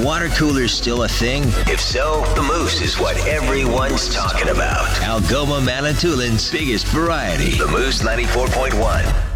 water coolers still a thing? If so, the Moose is what everyone's talking about. Algoma Manitoulin's biggest variety. The Moose 94.1.